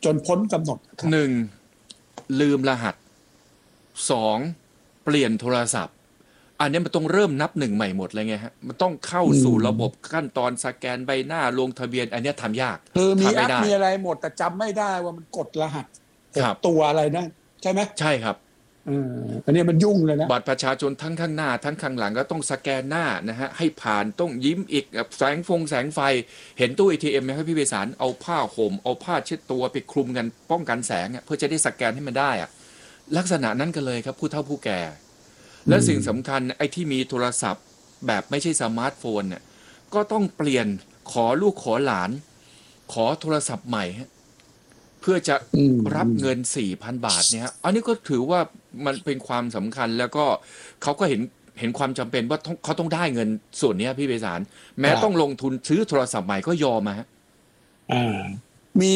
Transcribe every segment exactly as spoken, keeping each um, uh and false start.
จนพ้นกำหนดหนึ่งลืมรหัสสองเปลี่ยนโทรศัพท์อันนี้มันต้องเริ่มนับหนึ่งใหม่หมดเลยไงฮะมันต้องเข้าสู่ระบบขั้นตอนสแกนใบหน้าลงทะเบียนอันนี้ทำยากคือมีแอปทำไม่ได้มีอะไรหมดแต่จำไม่ได้ว่ามันกดรหัสหคกรับตัวอะไรนะใช่ไหมใช่ครับเอออันนี้มันยุ่งเลยนะบัตรประชาชนทั้งข้างหน้าทั้งข้างหลังก็ต้องสแกนหน้านะฮะให้ผ่านต้องยิ้มอีกแสงฟงแสงไฟเห็นตู้ เอ ที เอ็ม ไหมครับพี่เบสารเอาผ้าห่มเอาผ้าเช็ดตัวไปคลุมกันป้องกันแสงเพื่อจะได้สแกนให้มันได้อะลักษณะนั้นกันเลยครับผู้เฒ่าผู้แก่และสิ่งสำคัญไอ้ที่มีโทรศัพท์แบบไม่ใช่สมาร์ทโฟนเนี่ยก็ต้องเปลี่ยนขอลูกขอหลานขอโทรศัพท์ใหม่เพื่อจะรับเงิน สี่พัน บาทเนี่ยอันนี้ก็ถือว่ามันเป็นความสำคัญแล้วก็เขาก็เห็นเห็นความจำเป็นว่าเขาต้องได้เงินส่วนนี้พี่เบสารแม้ต้องลงทุนซื้อโทรศัพท์ใหม่ก็ยอมมาฮะอ่ามี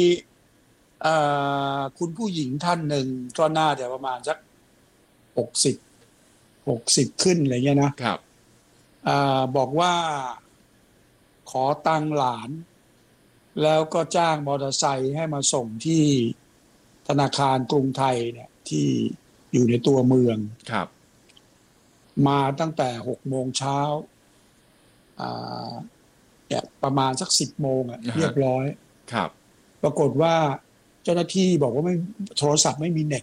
คุณผู้หญิงท่านหนึ่งก็น่าจะประมาณสักหกสิบหกสิบขึ้นอะไรเงี้ยนะครับอ่าบอกว่าขอตังค์หลานแล้วก็จ้างมอเตอร์ไซค์ให้มาส่งที่ธนาคารกรุงไทยเนี่ยที่อยู่ในตัวเมืองครับมาตั้งแต่หกโมงเช้าอ่าเนี่ยประมาณสักสิบโมงอ่ะเรียบร้อยครับปรากฏว่าเจ้าหน้าที่บอกว่าไม่โทรศัพท์ไม่มีเน็ต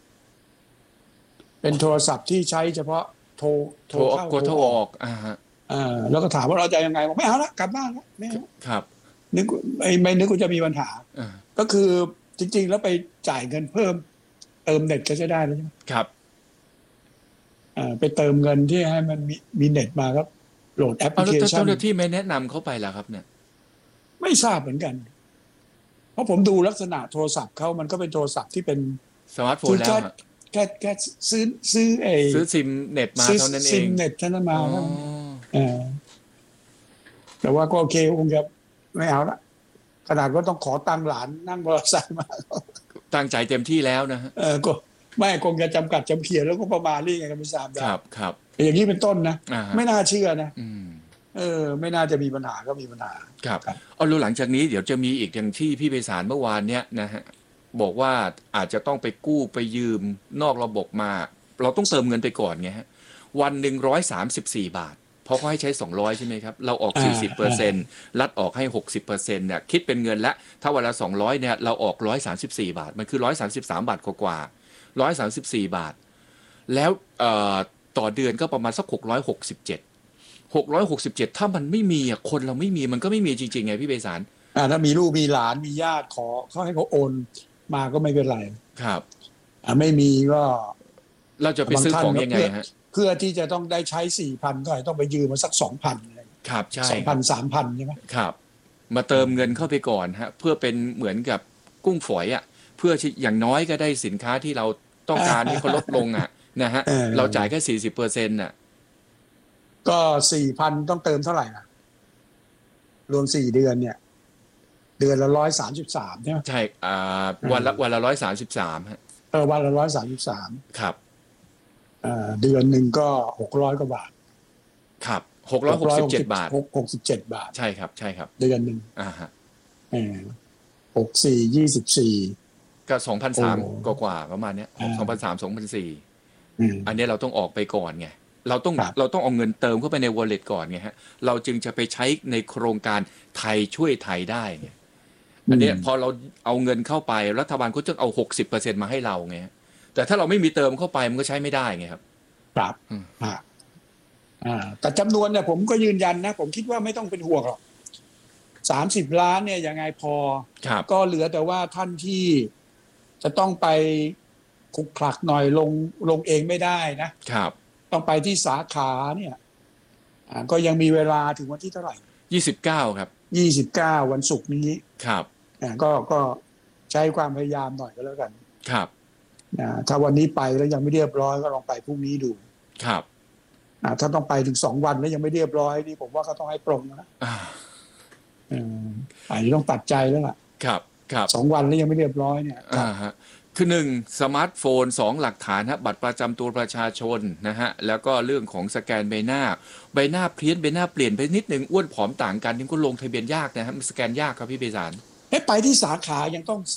เป็นโทรศัพท์ที่ใช้เฉพาะโทรโทรเข้าโทรออกอ่าฮะอ่าแล้วก็ถามว่าเราจะยังไงบอกไม่เอาละกลับบ้านแล้วไม่เอาครับนึกไม่ไม่นึกว่าจะมีปัญหาก็คือจริงๆแล้วไปจ่ายเงินเพิ่มเติมเน็ตก็จะได้แล้วใช่ไหมครับอ่าไปเติมเงินที่ให้มันมีมีเน็ตมาครับโหลดแอปพลิเคชันเจ้าหน้าที่ไม่แนะนำเขาไปแล้วครับเนี่ยไม่ทราบเหมือนกันเพราะผมดูลักษณะโทรศัพท์เขามันก็เป็นโทรศัพท์ที่เป็นสมาร์ทโฟนแล้วแค่แค่ซื้อซื้อไอ้ซื้อซิมเน็ตมาเท่านั้นเองซิมเน็ตเท่านั้นมาอ่าแต่ว่าก็โอเคคงจะไม่เอาละขนาดก็ต้องขอตังค์หลานนั่งมอเตอร์ไซค์มาตั้งใจเต็มที่แล้วนะฮะเออก็ไม่คงจะจำกัดจำเขียนแล้วก็ประมาณนี้ไงกันไม่ทราบได้ครับครับอย่างนี้เป็นต้นนะไม่น่าเชื่อนะเออไม่น่าจะมีปัญหาก็มีปัญหาครับเอารู้หลังจากนี้เดี๋ยวจะมีอีกอย่างที่พี่ไพศาลเมื่อวานเนี้ยนะฮะบอกว่าอาจจะต้องไปกู้ไปยืมนอกระบบมาเราต้องเติมเงินไปก่อนไงฮะวันหนึ่งร้อยสามสิบสี่บาทเพราะเขาให้ใช้สองร้อยใช่ไหมครับเราออก สี่สิบเปอร์เซ็นต์ รัฐออกให้ หกสิบเปอร์เซ็นต์ เนี่ยคิดเป็นเงินละถ้าวันละสองร้อยเนี่ยเราออกหนึ่งร้อยสามสิบสี่บาทมันคือหนึ่งร้อยสามสิบสามบาทกว่าๆหนึ่งร้อยสามสิบสี่บาทแล้วเอ่อต่อเดือนก็ประมาณสักหกร้อยหกสิบเจ็ด หกร้อยหกสิบเจ็ดถ้ามันไม่มีอ่ะคนเราไม่มีมันก็ไม่มีจริงๆไงพี่ไพศาลอ่าถ้ามีลูกมีหลานมีญาติขอเขาให้เขาโอนมาก็ไม่เป็นไรครับอ่าไม่มีก็เราจะไปซื้อของยังไงฮะเพื่อที่จะต้องได้ใช้ สี่พัน ก็ต้องไปยืมมาสัก สองพันครับใช่สองพัน สามพัน ใช่ไหมครับมาเติมเงินเข้าไปก่อนฮะเพื่อเป็นเหมือนกับกุ้งฝอยอ่ะเพื่ออย่างน้อยก็ได้สินค้าที่เราต้องการที่เขาลดลงอ่ะนะฮะเราจ่ายแค่ สี่สิบเปอร์เซ็นต์ น่ะก็ สี่พัน ต้องเติมเท่าไหร่นะรวมสี่เดือนเนี่ยเดือนละหนึ่งร้อยสามสิบสามใช่ไหมใช่อ่าวันละวันละหนึ่งร้อยสามสิบสามฮะเออวันละหนึ่งร้อยสามสิบสามครับอ่าเดือนหนึ่งก็หกร้อยกว่าบาทครับหกร้อยหกสิบเจ็ดบาทหกสิบเจ็ดบาทใช่ครับใช่ครับเดือนหนึ่งอ่าฮะเออหกสี่ยี่สิบสี่ก็สองพันสามกว่าๆประมาณเนี้ยสองพันสามสองพันสี่อันนี้เราต้องออกไปก่อนไงเราต้องเราต้องเอาเงินเติมเข้าไปใน wallet ก่อนไงฮะเราจึงจะไปใช้ในโครงการไทยช่วยไทยได้ไงอันนี้พอเราเอาเงินเข้าไปรัฐบาลก็จะเอา หกสิบเปอร์เซ็นต์ มาให้เราไงแต่ถ้าเราไม่มีเติมเข้าไปมันก็ใช้ไม่ได้ไงครับครับอ่าอ่าแต่จำนวนเนี่ยผมก็ยืนยันนะผมคิดว่าไม่ต้องเป็นห่วงหรอกสามสิบล้านเนี่ยยังไงพอก็เหลือแต่ว่าท่านที่จะต้องไปคุกคลักหน่อยลงลงเองไม่ได้นะครับต้องไปที่สาขาเนี่ยอ่าก็ยังมีเวลาถึงวันที่เท่าไหร่ยี่สิบเก้าครับยี่สิบเก้าวันศุกร์นี้ครับอ่าก็ก็ใช้ความพยายามหน่อยก็แล้วกันครับอ่าถ้าวันนี้ไปแล้วยังไม่เรียบร้อยก็ลองไปพรุ่งนี้ดูครับอ่าถ้าต้องไปถึงสองวันแล้วยังไม่เรียบร้อยนี่ผมว่าก็ต้องให้ปรงนะอ่าอืมอันนี้ต้องตัดใจแล้วล่ะครับครับสองวันแล้วยังไม่เรียบร้อยเนี่ยอ่าฮะคือหนึ่งสมาร์ทโฟนสองหลักฐานฮะบัตรประจำตัวประชาชนนะฮะแล้วก็เรื่องของสแกนใบหน้าใบหน้าเพี้ยนใบหน้าเปลี่ยนไปนิดนึงอ้วนผอมต่างกันนี่ก็ลงทะเบียนยากนะฮะมันสแกนยากครับพี่ไพศาลให้ไปที่สาขายังต้อง